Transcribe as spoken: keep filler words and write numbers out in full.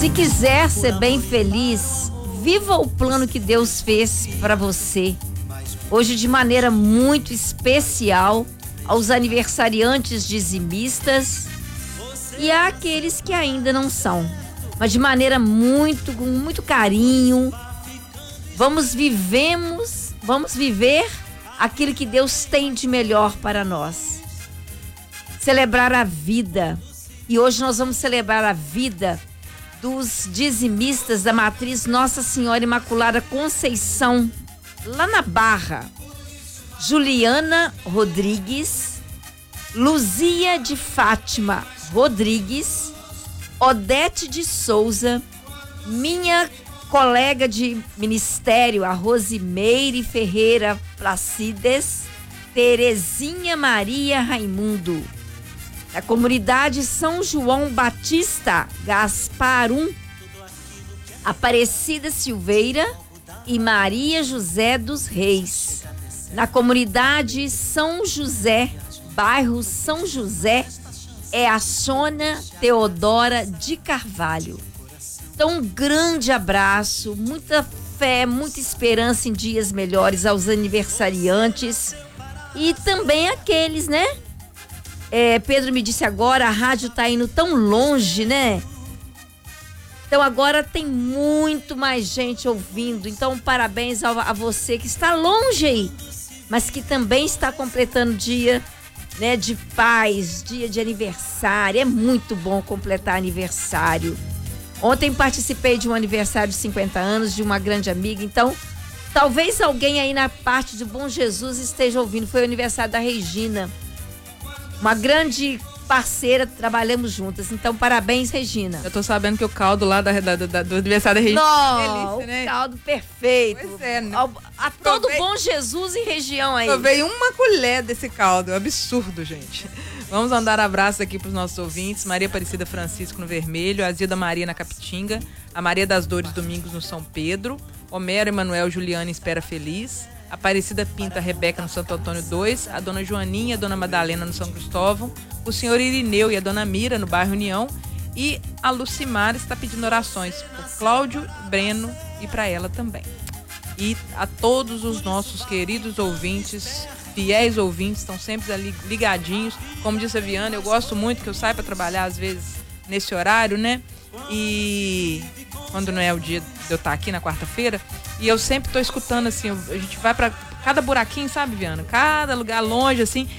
Se quiser ser bem feliz, viva o plano que Deus fez para você. Hoje, de maneira muito especial, aos aniversariantes dizimistas e àqueles que ainda não são. Mas de maneira muito, com muito carinho, vamos vivemos, vamos viver aquilo que Deus tem de melhor para nós. Celebrar a vida. E hoje nós vamos celebrar a vida dos dizimistas da matriz Nossa Senhora Imaculada Conceição, lá na Barra. Juliana Rodrigues, Luzia de Fátima Rodrigues, Odete de Souza, minha colega de ministério, a Rosimeire Ferreira Placides, Terezinha Maria Raimundo, da comunidade São João Batista, Gaspar um, Aparecida Silveira e Maria José dos Reis, na comunidade São José, bairro São José, é a Sônia Teodora de Carvalho. Então, um grande abraço, muita fé, muita esperança em dias melhores aos aniversariantes e também aqueles, né? É, Pedro me disse agora, a rádio tá indo tão longe, né? Então agora tem muito mais gente ouvindo. Então, parabéns a, a você que está longe aí, mas que também está completando dia, né, de paz, dia de aniversário. É muito bom completar aniversário. Ontem participei de um aniversário de cinquenta anos de uma grande amiga, então talvez alguém aí na parte do Bom Jesus esteja ouvindo. Foi o aniversário da Regina, uma grande parceira, trabalhamos juntas. Então, parabéns, Regina. Eu tô sabendo que o caldo lá da, da, da, do aniversário da Regina Não, é delícia, né? O caldo perfeito. Pois é, né? A, a todo Provei... Bom Jesus e região aí. Eu veio uma colher desse caldo, é um absurdo, gente. Vamos mandar abraços aqui pros nossos ouvintes. Maria Aparecida Francisco no Vermelho, a Zilda Maria na Capitinga, a Maria das Dores Domingos no São Pedro, Homero Emanuel Juliana Espera Feliz, Aparecida Pinta Rebeca no Santo Antônio dois, a dona Joaninha e a dona Madalena no São Cristóvão, o senhor Irineu e a dona Mira no bairro União, e a Lucimar está pedindo orações por Cláudio, Breno e para ela também. E a todos os nossos queridos ouvintes, fiéis ouvintes, estão sempre ali ligadinhos. Como disse a Viana, eu gosto muito que eu saia para trabalhar às vezes nesse horário, né? E quando não é o dia de eu estar aqui na quarta-feira, e eu sempre tô escutando assim, a gente vai para cada buraquinho, sabe, Viana? Cada lugar longe assim,